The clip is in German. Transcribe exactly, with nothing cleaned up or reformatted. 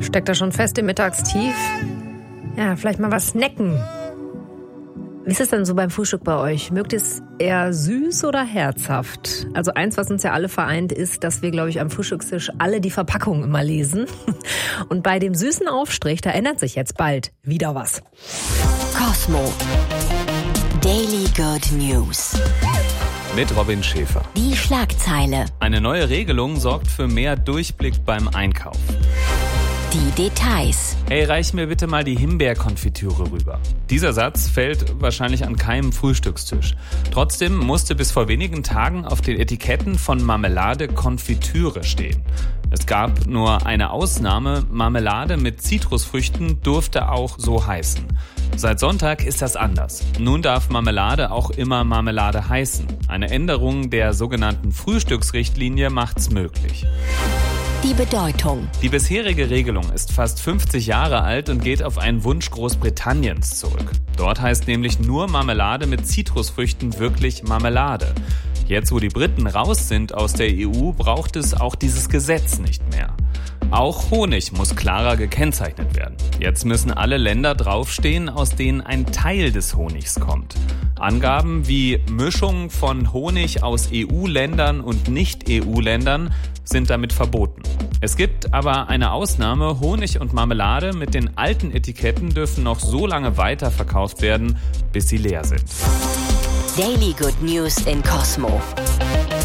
Steckt er schon fest im Mittagstief? Ja, vielleicht mal was snacken. Wie ist es denn so beim Frühstück bei euch? Mögt ihr es eher süß oder herzhaft? Also eins, was uns ja alle vereint, ist, dass wir, glaube ich, am Frühstückstisch alle die Verpackung immer lesen. Und bei dem süßen Aufstrich, da ändert sich jetzt bald wieder was. Cosmo. Daily Good News. Mit Robin Schäfer. Die Schlagzeile. Eine neue Regelung sorgt für mehr Durchblick beim Einkauf. Die Details. Hey, reich mir bitte mal die Himbeerkonfitüre rüber. Dieser Satz fällt wahrscheinlich an keinem Frühstückstisch. Trotzdem musste bis vor wenigen Tagen auf den Etiketten von Marmelade Konfitüre stehen. Es gab nur eine Ausnahme, Marmelade mit Zitrusfrüchten durfte auch so heißen. Seit Sonntag ist das anders. Nun darf Marmelade auch immer Marmelade heißen. Eine Änderung der sogenannten Frühstücksrichtlinie macht's möglich. Die Bedeutung. Die bisherige Regelung ist fast fünfzig Jahre alt und geht auf einen Wunsch Großbritanniens zurück. Dort heißt nämlich nur Marmelade mit Zitrusfrüchten wirklich Marmelade. Jetzt, wo die Briten raus sind aus der E U, braucht es auch dieses Gesetz nicht mehr. Auch Honig muss klarer gekennzeichnet werden. Jetzt müssen alle Länder draufstehen, aus denen ein Teil des Honigs kommt. Angaben wie Mischung von Honig aus E U-Ländern und Nicht-E U-Ländern sind damit verboten. Es gibt aber eine Ausnahme, Honig und Marmelade mit den alten Etiketten dürfen noch so lange weiterverkauft werden, bis sie leer sind. Daily Good News in Cosmo.